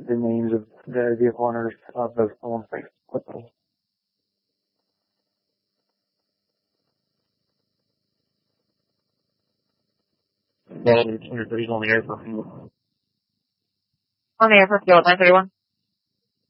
the names of the vehicle owners of those stolen plates quickly. Well, he's on the air for fuel. On the air for fuel, 931.